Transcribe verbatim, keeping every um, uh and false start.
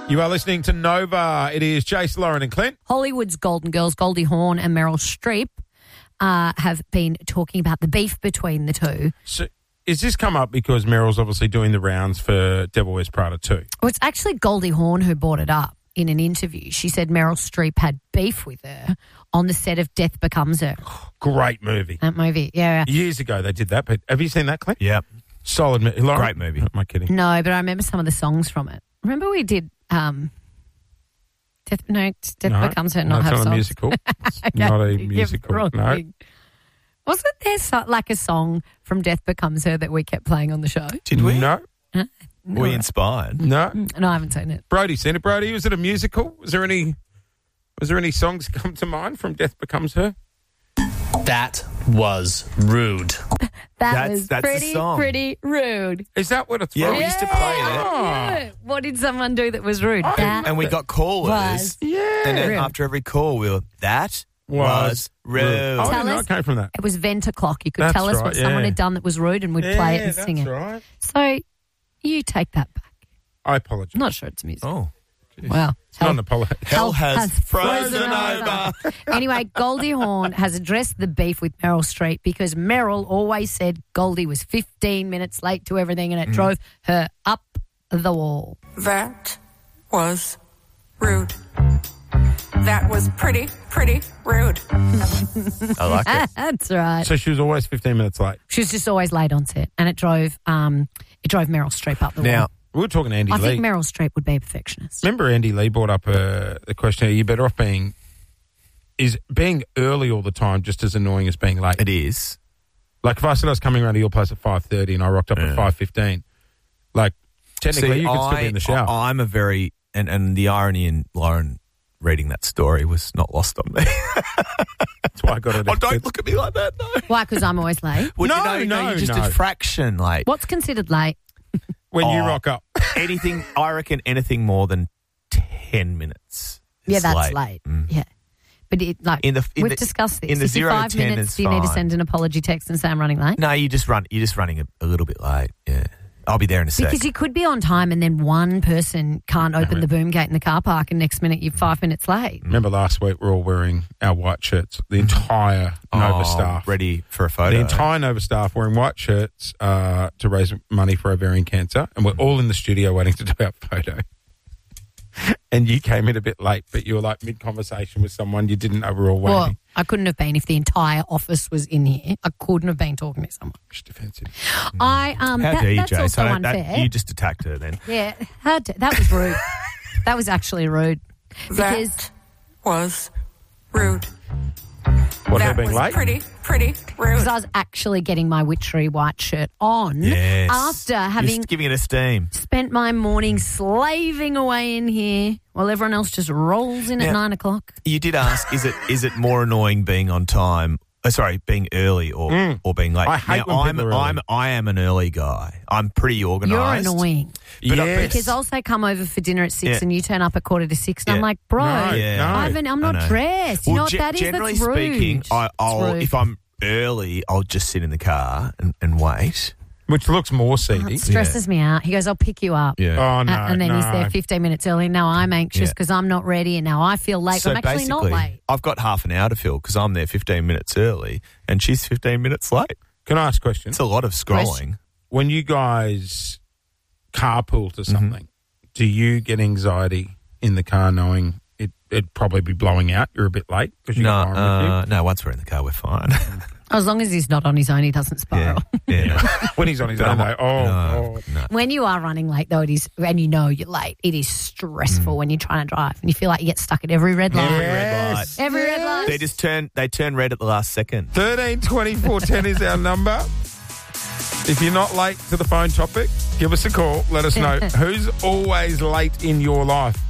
You are listening to Nova. It is Jace, Lauren and Clint. Hollywood's Golden Girls, Goldie Hawn and Meryl Streep, uh, have been talking about the beef between the two. So, is this come up because Meryl's obviously doing the rounds for Devil Wears Prada two? Well, it's actually Goldie Hawn who brought it up in an interview. She said Meryl Streep had beef with her on the set of Death Becomes Her. Great movie. That movie, yeah. Years ago they did that, but have you seen that, Clint? Yep. Solid movie. Great movie. Am I kidding? No, but I remember some of the songs from it. Remember we did um, Death, no, Death No, Becomes Her, no, not it's have not songs. a musical. It's Okay, not a you're musical. wrong. No. Wasn't there so, like a song from Death Becomes Her that we kept playing on the show? Did we? No. Huh? Were we inspired? No. No, I haven't seen it. Brody seen it. Brody, was it a musical? Was there any was there any songs come to mind from Death Becomes Her? That was rude. That That's- was that's the pretty, song. pretty rude. Is that what it's Yeah, from? we used to play it. Yeah. What did someone do that was rude? I- That And we got callers. was Yeah. And then Rude. after every call, we were, that was, rude. Oh, I Tell didn't know us- it came from that. It was Vent Clock. You could That's tell us right, what someone yeah. had done that was rude and we'd play it and Yeah, sing that's it. right. So you take that back. I apologise. I'm not sure it's music. Oh. Wow. It's not an apology. Hell has frozen frozen over. Anyway, Goldie Hawn has addressed the beef with Meryl Streep because Meryl always said Goldie was fifteen minutes late to everything and it drove her up the wall. That was rude. That was pretty, pretty rude. I like it. That's right. So she was always fifteen minutes late. She was just always late on set and it drove um, it drove Meryl Streep up the Now, wall. We were talking to Andy I Lee. think Meryl Streep would be a perfectionist. Remember Andy Lee brought up uh, the question, are you better off being, is being early all the time just as annoying as being late? it is. Like if I said I was coming around to your place at five thirty and I rocked up Yeah. at five fifteen, like technically See, you could still I, be in the shower. I, I'm a very, and, and the irony in Lauren reading that story was not lost on me. That's why I got it. Oh, don't look at me like that, no. Why? Because I'm always late. Well, No, you know, no, you're just no. a fraction late. What's considered late? When you Oh. rock up. Anything, I reckon anything more than ten minutes is Yeah, that's late. late. Mm. Yeah. But it, like In the- in we've the- discussed this. in the if you're zero to five ten minutes, is do you need to fine. send an apology text and say I'm running late? No, you just run, you're just running a, a little bit late, yeah. I'll be there in a sec. Because you could be on time and then one person can't open the boom gate in the car park and next minute you're five minutes late. Remember last week we we're all wearing our white shirts, the entire Nova Oh, staff. ready for a photo. The entire Nova staff wearing white shirts uh, to raise money for ovarian cancer, and we're all in the studio waiting to do our photo. And you came in a bit late, but you were like mid-conversation with someone you didn't know we were all waiting. Well, I couldn't have been if the entire office was in here. I couldn't have been talking to someone. Just defensive. I um, How that, dare you, that's Jace? also I don't- that- unfair. you just attacked her then. Yeah, how da- that was rude. That was actually rude. Because That was rude. What, her that being was late? pretty, pretty rude. because I was actually getting my witchery white shirt on Yes. after You're having just giving it esteem. spent my morning slaving away in here while everyone else just rolls in at Now- nine o'clock. You did ask, is it is it more annoying being on time? Oh, sorry, being early or Mm. or being late? I hate now, when I'm people are early. I'm I am an early guy. I'm pretty You're organised. annoying. But I- Yes. Because I'll say come over for dinner at six Yeah. and you turn up at quarter to six and I'm Yeah. like, bro, No, Yeah. no. I haven't, I'm I not know. dressed. You Well, know what ge- that is? generally That's rude. speaking, I, It's I'll rude. if I'm early, I'll just sit in the car and, and wait. Which looks more Oh, seedy. it stresses me out. He goes, I'll pick you up. Oh, no, Uh, and then no. he's there fifteen minutes early. Now I'm anxious Yeah. because I'm not ready and now I feel late. So I'm actually not basically, late. I've got half an hour to fill because I'm there fifteen minutes early and she's fifteen minutes late. Can I ask a question? It's a lot of scrolling. Question. When you guys carpool to Mm-hmm. something, do you get anxiety in the car knowing it, it'd probably be blowing out? You're a bit late because you No, got Lauren with uh, no. Once we're in the car, we're fine. As long as he's not on his own, he doesn't yeah, spiral. yeah. you. When he's on his own, like, oh, no, oh. no. When you are running late, though, it is, and you know you're late, it is stressful when you're trying to drive and you feel like you get stuck at every red light. Every red light. Every red light. They just turn. They turn red at the last second. thirteen twenty-four ten is our number. If you're not late to the phone topic, give us a call. Let us know who's always late in your life.